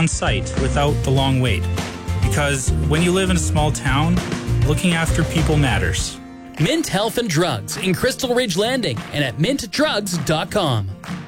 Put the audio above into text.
on site without the long wait. Because when you live in a small town, looking after people matters. Mint Health and Drugs in Crystal Ridge Landing and at mintdrugs.com.